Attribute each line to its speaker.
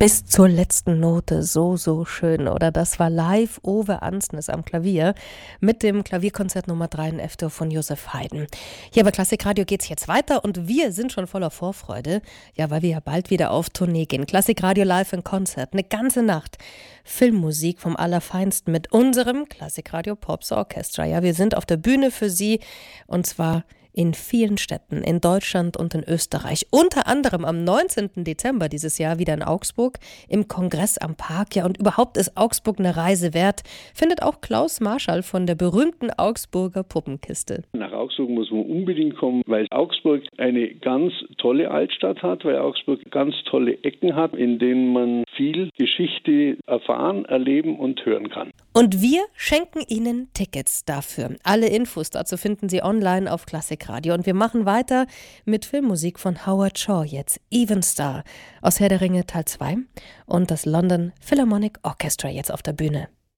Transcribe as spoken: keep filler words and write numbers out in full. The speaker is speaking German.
Speaker 1: Bis zur letzten Note, so, so schön, oder? Das war live Ove Ansnes am Klavier mit dem Klavierkonzert Nummer drei in F-Dur von Joseph Haydn. Hier bei Klassikradio geht's jetzt weiter und wir sind schon voller Vorfreude, ja, weil wir ja bald wieder auf Tournee gehen. Klassikradio live in Konzert, eine ganze Nacht. Filmmusik vom Allerfeinsten mit unserem Klassikradio Pops Orchestra. Ja, wir sind auf der Bühne für Sie und zwar in vielen Städten in Deutschland und in Österreich. Unter anderem am neunzehnten Dezember dieses Jahr wieder in Augsburg im Kongress am Park. Ja, und überhaupt ist Augsburg eine Reise wert, findet auch Klaus Marschall von der berühmten Augsburger Puppenkiste.
Speaker 2: Nach Augsburg muss man unbedingt kommen, weil Augsburg eine ganz tolle Altstadt hat, weil Augsburg ganz tolle Ecken hat, in denen man viel Geschichte erfahren, erleben und hören kann.
Speaker 1: Und wir schenken Ihnen Tickets dafür. Alle Infos dazu finden Sie online auf Klassikradio. Und wir machen weiter mit Filmmusik von Howard Shore jetzt. Even Star aus Herr der Ringe Teil zwei und das London Philharmonic Orchestra jetzt auf der Bühne.